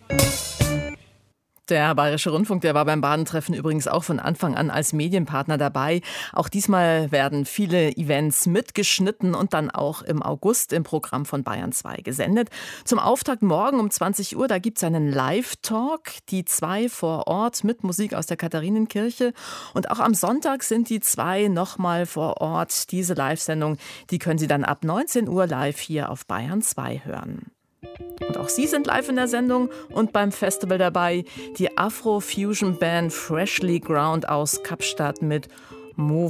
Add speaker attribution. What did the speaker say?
Speaker 1: Der Bayerische Rundfunk, der war beim Badentreffen übrigens auch von Anfang an als Medienpartner dabei. Auch diesmal werden viele Events mitgeschnitten und dann auch im August im Programm von Bayern 2 gesendet. Zum Auftakt morgen um 20 Uhr, da gibt es einen Live-Talk, die 2 vor Ort mit Musik aus der Katharinenkirche. Und auch am Sonntag sind die 2 nochmal vor Ort. Diese Live-Sendung, die können Sie dann ab 19 Uhr live hier auf Bayern 2 hören. Und auch Sie sind live in der Sendung und beim Festival dabei. Die Afro-Fusion-Band Freshly Ground aus Kapstadt mit Mo